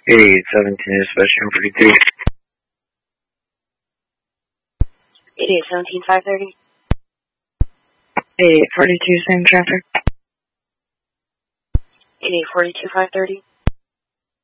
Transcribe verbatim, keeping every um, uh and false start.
eighty-eight seventeen, dispatch forty-three. eighty-eight seventeen, five thirty. eighty-eight forty-two, same traffic. eighty-eight forty-two, five thirty.